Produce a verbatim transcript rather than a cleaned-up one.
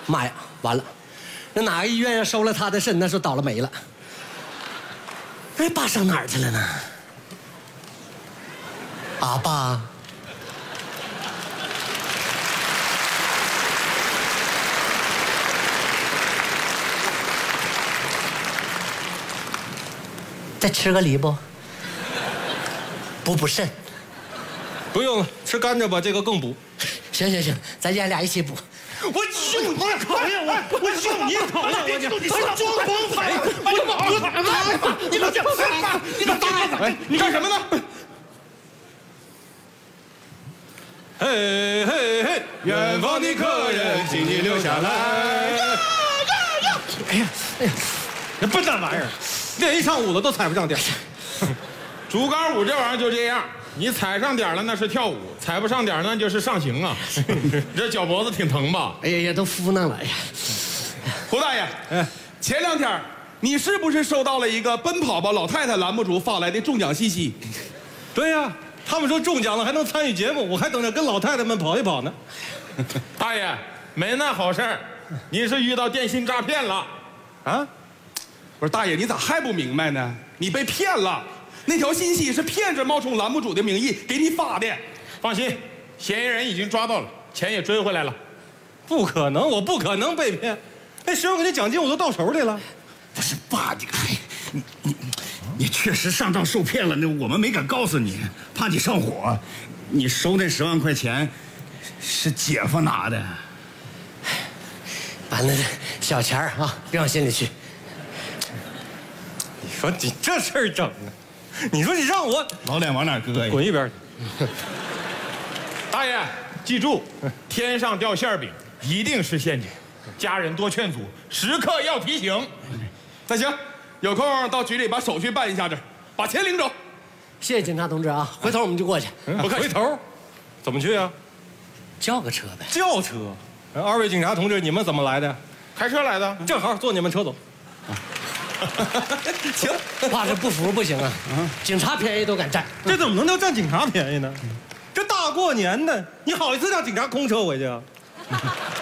妈呀，完了！那哪个医院要收了他的肾，那是倒了霉了。哎，爸上哪儿去了呢？啊，爸。再吃个梨不？补补肾。 不用了，吃甘蔗吧，这个更补。 行行行，咱爷俩一起补。 我就你讨厌我，我就你讨厌我，你装疯反哎，爸，你老这，爸，你老打我！ 你干什么呢？嘿嘿嘿，远方的客人，请你留下来。哎呀哎呀，那笨蛋玩意儿，练一上午了都踩不上点。 竹竿舞这玩意儿就这样。你踩上点了那是跳舞，踩不上点那就是上刑啊！这脚脖子挺疼吧？ 哎呀呀，都敷弄了！哎呀， 胡大爷，哎，前两天你是不是收到了一个奔跑吧老太太栏目组发来的中奖信息？ 对呀、啊，他们说中奖了还能参与节目，我还等着跟老太太们跑一跑呢。 大爷，没那好事儿，你是遇到电信诈骗了啊？不是大爷，你咋还不明白呢？你被骗了。那条信息是骗着冒充栏目组的名义给你发的。 放心，嫌疑人已经抓到了，钱也追回来了。 不可能，我不可能被骗。那十万块钱奖金我都到手里了。 不是爸，你看，你你你确实上当受骗了，那我们没敢告诉你，怕你上火。你收那十万块钱是姐夫拿的。 把那小钱儿啊，别往心里去。 你说你这事儿整的。你说你让我老脸往哪搁呀？ 滚一边去！ 大爷，记住，天上掉馅饼一定是陷阱，家人多劝阻，时刻要提醒。 那行，有空到局里把手续办一下子，把钱领走。 谢谢警察同志啊，回头我们就过去。 不客气。回头，怎么去啊？ 叫个车呗。 轿车。二位警察同志，你们怎么来的？ 开车来的， 正好坐你们车走。 行，爸这不服不行啊！警察便宜都敢占， 这怎么能叫占警察便宜呢？这大过年的，你好意思让警察空车回去啊？